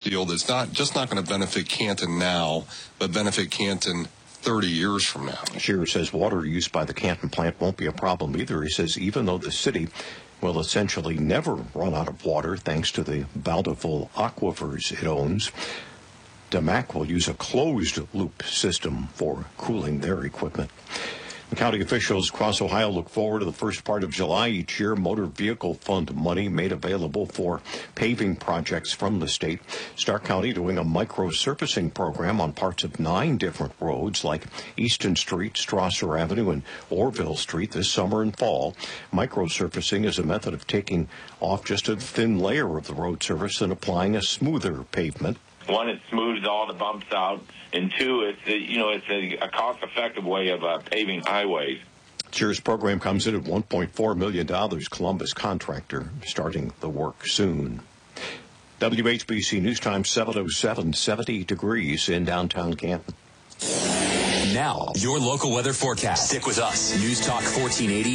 field is not going to benefit Canton now, but benefit Canton 30 years from now. Shearer says water used by the Canton plant won't be a problem either. He says even though the city will essentially never run out of water thanks to the bountiful aquifers it owns, DeMac will use a closed-loop system for cooling their equipment. The county officials across Ohio look forward to the first part of July each year. Motor Vehicle Fund money made available for paving projects from the state. Stark County doing a micro-surfacing program on parts of 9 different roads like Easton Street, Strasser Avenue, and Orville Street this summer and fall. Micro-surfacing is a method of taking off just a thin layer of the road surface and applying a smoother pavement. One, it smooths all the bumps out, and two, it's a cost-effective way of paving highways. Shearer's program comes in at $1.4 million. Columbus contractor starting the work soon. WHBC News Time 7:07, 70 degrees in downtown Canton. Now, your local weather forecast. Stick with us. News Talk 1480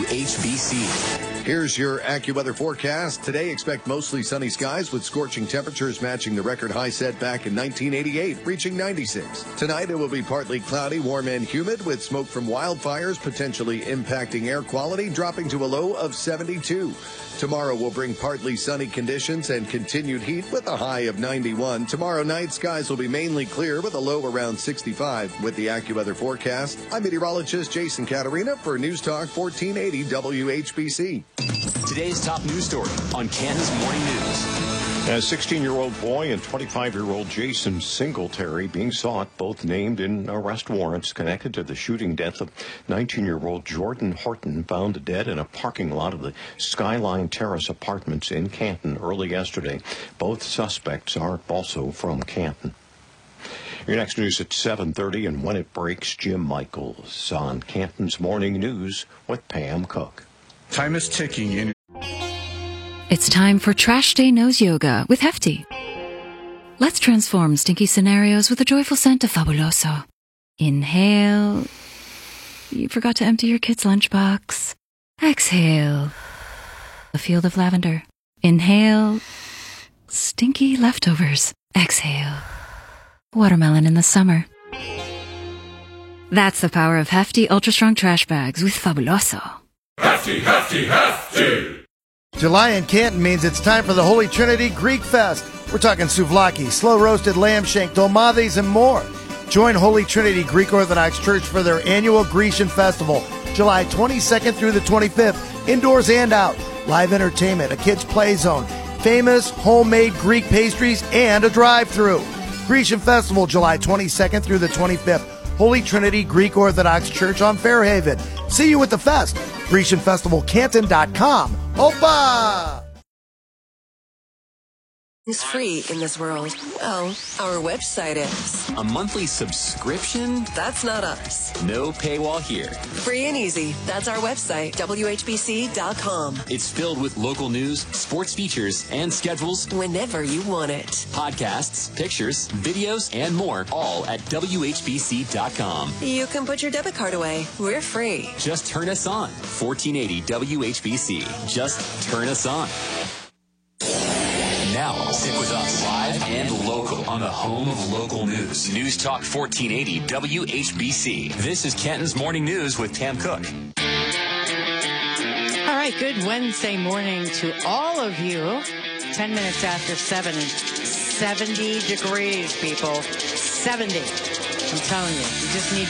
WHBC. Here's your AccuWeather forecast. Today, expect mostly sunny skies with scorching temperatures matching the record high set back in 1988, reaching 96. Tonight, it will be partly cloudy, warm and humid with smoke from wildfires potentially impacting air quality, dropping to a low of 72. Tomorrow will bring partly sunny conditions and continued heat with a high of 91. Tomorrow night, skies will be mainly clear with a low around 65. With the AccuWeather forecast, I'm meteorologist Jason Caterina for News Talk 1480 WHBC. Today's top news story on Canton's Morning News. A 16-year-old boy and 25-year-old Jason Singletary being sought, both named in arrest warrants connected to the shooting death of 19-year-old Jordan Horton, found dead in a parking lot of the Skyline Terrace Apartments in Canton early yesterday. Both suspects are also from Canton. Your next news at 7:30, and when it breaks, Jim Michaels on Canton's Morning News with Pam Cook. Time is ticking. It's time for Trash Day Nose Yoga with Hefty. Let's transform stinky scenarios with a joyful scent of Fabuloso. Inhale. You forgot to empty your kid's lunchbox. Exhale. A field of lavender. Inhale. Stinky leftovers. Exhale. Watermelon in the summer. That's the power of Hefty Ultra Strong Trash Bags with Fabuloso. Hefty, Hefty, Hefty! July in Canton means it's time for the Holy Trinity Greek Fest. We're talking souvlaki, slow-roasted lamb shank, dolmades, and more. Join Holy Trinity Greek Orthodox Church for their annual Grecian Festival, July 22nd through the 25th, indoors and out. Live entertainment, a kids' play zone, famous homemade Greek pastries, and a drive-thru. Grecian Festival, July 22nd through the 25th. Holy Trinity Greek Orthodox Church on Fairhaven. See you at the fest. GrecianFestivalCanton.com. Opa! Is free in this world. Oh, our website is. A monthly subscription? That's not us. No paywall here. Free and easy. That's our website, WHBC.com. It's filled with local news, sports features, and schedules. Whenever you want it. Podcasts, pictures, videos, and more, all at WHBC.com. You can put your debit card away. We're free. Just turn us on. 1480 WHBC. Just turn us on. Now, stick with us live and local on the home of local news. News Talk 1480 WHBC. This is Canton's Morning News with Pam Cook. All right, good Wednesday morning to all of you. 10 minutes after 7 and 70 degrees, people. 70. I'm telling you, you just need